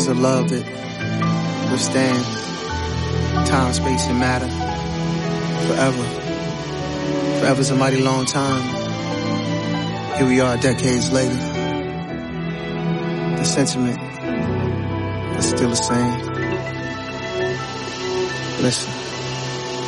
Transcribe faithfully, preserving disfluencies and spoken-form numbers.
of love that withstand time, space, and matter forever. Forever's a mighty long time. Here we are decades later. The sentiment is still the same. Listen.